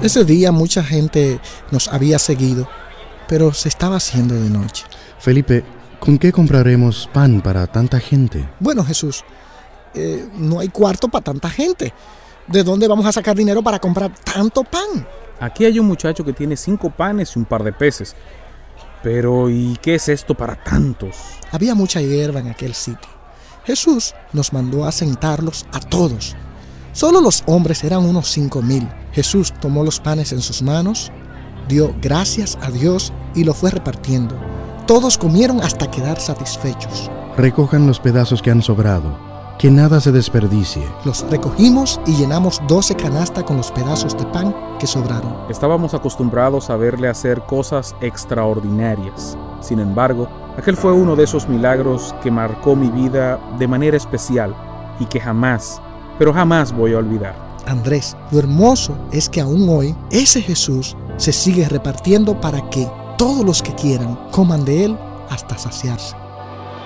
Ese día mucha gente nos había seguido, pero se estaba haciendo de noche. Felipe, ¿con qué compraremos pan para tanta gente? Bueno, Jesús, no hay cuarto para tanta gente. ¿De dónde vamos a sacar dinero para comprar tanto pan? Aquí hay un muchacho que tiene 5 panes y un par de peces. Pero, ¿y qué es esto para tantos? Había mucha hierba en aquel sitio. Jesús nos mandó a sentarlos a todos. Solo los hombres eran unos 5,000. Jesús tomó los panes en sus manos, dio gracias a Dios y lo fue repartiendo. Todos comieron hasta quedar satisfechos. Recojan los pedazos que han sobrado, que nada se desperdicie. Los recogimos y llenamos 12 canastas con los pedazos de pan que sobraron. Estábamos acostumbrados a verle hacer cosas extraordinarias. Sin embargo, aquel fue uno de esos milagros que marcó mi vida de manera especial y que jamás, pero jamás voy a olvidar. Andrés, lo hermoso es que aún hoy ese Jesús se sigue repartiendo para que todos los que quieran coman de él hasta saciarse.